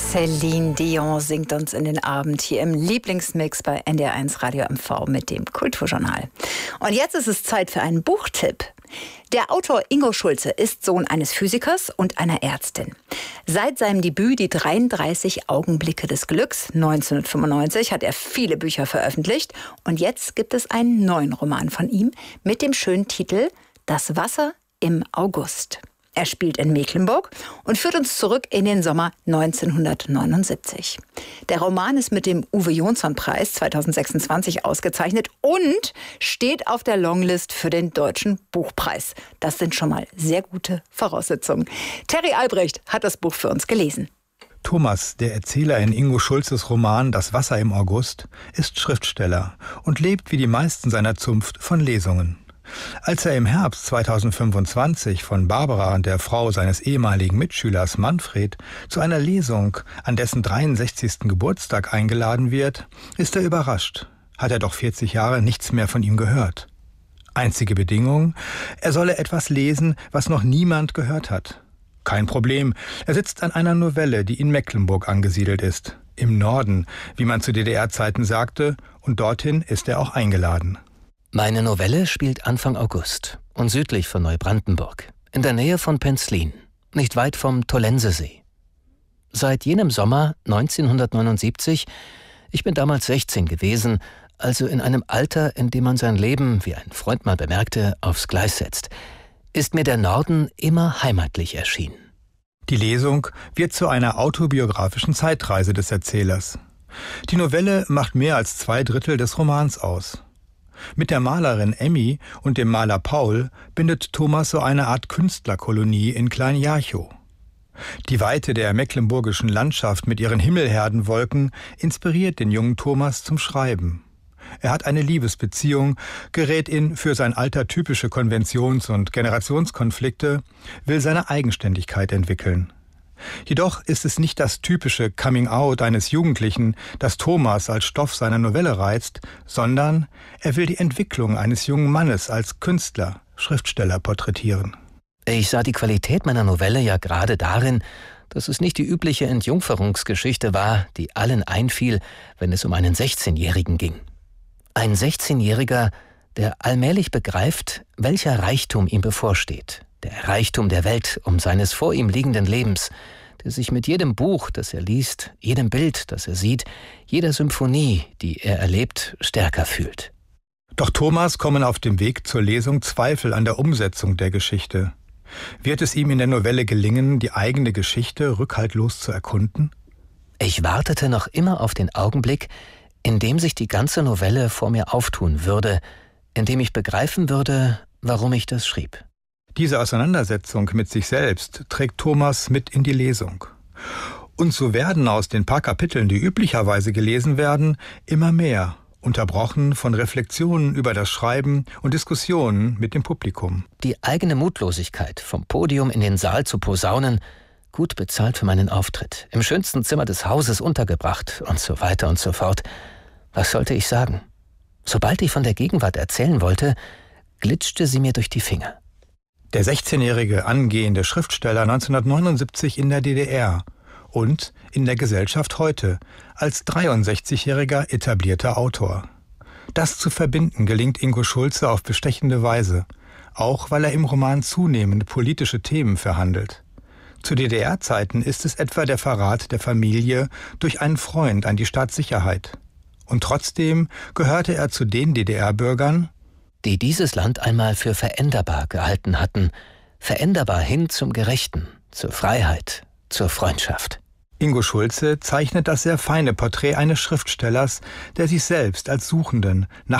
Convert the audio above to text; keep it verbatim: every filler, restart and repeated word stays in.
Celine Dion singt uns in den Abend hier im Lieblingsmix bei N D R eins Radio M V mit dem Kulturjournal. Und jetzt ist es Zeit für einen Buchtipp. Der Autor Ingo Schulze ist Sohn eines Physikers und einer Ärztin. Seit seinem Debüt Die dreiunddreißig Augenblicke des Glücks neunzehnhundertfünfundneunzig hat er viele Bücher veröffentlicht. Und jetzt gibt es einen neuen Roman von ihm mit dem schönen Titel Das Wasser im August. Er spielt in Mecklenburg und führt uns zurück in den Sommer neunzehnhundertneunundsiebzig. Der Roman ist mit dem Uwe-Jonsson-Preis zweitausendsechsundzwanzig ausgezeichnet und steht auf der Longlist für den Deutschen Buchpreis. Das sind schon mal sehr gute Voraussetzungen. Terry Albrecht hat das Buch für uns gelesen. Thomas, der Erzähler in Ingo Schulzes Roman Das Wasser im August, ist Schriftsteller und lebt wie die meisten seiner Zunft von Lesungen. Als er im Herbst zweitausendfünfundzwanzig von Barbara, der Frau seines ehemaligen Mitschülers Manfred, zu einer Lesung an dessen dreiundsechzigsten Geburtstag eingeladen wird, ist er überrascht. Hat er doch vierzig Jahre nichts mehr von ihm gehört. Einzige Bedingung, er solle etwas lesen, was noch niemand gehört hat. Kein Problem, er sitzt an einer Novelle, die in Mecklenburg angesiedelt ist. Im Norden, wie man zu D D R-Zeiten sagte, und dorthin ist er auch eingeladen. Meine Novelle spielt Anfang August und südlich von Neubrandenburg, in der Nähe von Penzlin, nicht weit vom Tollensesee. Seit jenem Sommer neunzehnhundertneunundsiebzig, ich bin damals sechzehn gewesen, also in einem Alter, in dem man sein Leben, wie ein Freund mal bemerkte, aufs Gleis setzt, ist mir der Norden immer heimatlich erschienen. Die Lesung wird zu einer autobiografischen Zeitreise des Erzählers. Die Novelle macht mehr als zwei Drittel des Romans aus. Mit der Malerin Emmy und dem Maler Paul bindet Thomas so eine Art Künstlerkolonie in Klein-Jarchow. Die Weite der mecklenburgischen Landschaft mit ihren Himmelherdenwolken inspiriert den jungen Thomas zum Schreiben. Er hat eine Liebesbeziehung, gerät in für sein Alter typische Konventions- und Generationskonflikte, will seine Eigenständigkeit entwickeln. Jedoch ist es nicht das typische Coming-out eines Jugendlichen, das Thomas als Stoff seiner Novelle reizt, sondern er will die Entwicklung eines jungen Mannes als Künstler, Schriftsteller porträtieren. Ich sah die Qualität meiner Novelle ja gerade darin, dass es nicht die übliche Entjungferungsgeschichte war, die allen einfiel, wenn es um einen sechzehnjährigen ging. Ein sechzehnjähriger, der allmählich begreift, welcher Reichtum ihm bevorsteht. Der Reichtum der Welt um seines vor ihm liegenden Lebens, der sich mit jedem Buch, das er liest, jedem Bild, das er sieht, jeder Symphonie, die er erlebt, stärker fühlt. Doch Thomas kommen auf dem Weg zur Lesung Zweifel an der Umsetzung der Geschichte. Wird es ihm in der Novelle gelingen, die eigene Geschichte rückhaltlos zu erkunden? Ich wartete noch immer auf den Augenblick, in dem sich die ganze Novelle vor mir auftun würde, in dem ich begreifen würde, warum ich das schrieb. Diese Auseinandersetzung mit sich selbst trägt Thomas mit in die Lesung. Und so werden aus den paar Kapiteln, die üblicherweise gelesen werden, immer mehr, unterbrochen von Reflexionen über das Schreiben und Diskussionen mit dem Publikum. Die eigene Mutlosigkeit, vom Podium in den Saal zu posaunen, gut bezahlt für meinen Auftritt, im schönsten Zimmer des Hauses untergebracht und so weiter und so fort. Was sollte ich sagen? Sobald ich von der Gegenwart erzählen wollte, glitschte sie mir durch die Finger. Der sechzehnjährige angehende Schriftsteller neunzehnhundertneunundsiebzig in der D D R und in der Gesellschaft heute als dreiundsechzigjähriger etablierter Autor. Das zu verbinden gelingt Ingo Schulze auf bestechende Weise, auch weil er im Roman zunehmend politische Themen verhandelt. Zu D D R-Zeiten ist es etwa der Verrat der Familie durch einen Freund an die Staatssicherheit. Und trotzdem gehörte er zu den D D R-Bürgern, die dieses Land einmal für veränderbar gehalten hatten, veränderbar hin zum Gerechten, zur Freiheit, zur Freundschaft. Ingo Schulze zeichnet das sehr feine Porträt eines Schriftstellers, der sich selbst als Suchenden nach